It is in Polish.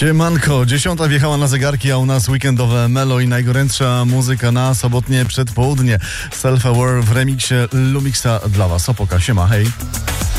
Siemanko, 10 wjechała na zegarki, a u nas weekendowe melo i najgorętsza muzyka na sobotnie przedpołudnie. Self Aware w remiksie Lumixa dla was. Opoka, siema, hej.